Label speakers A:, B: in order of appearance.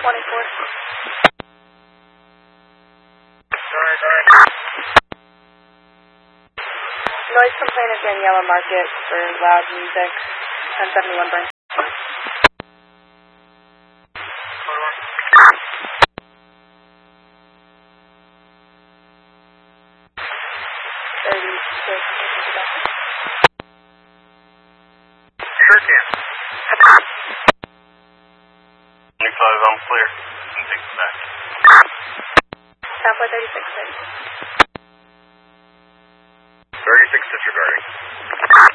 A: 24. Noise complaint is in Yellow Market for loud music. 1071 Burn. 36.
B: Sure can. 25, I'm clear. And take it back.
A: Southwest 36.
B: 36 disregarding.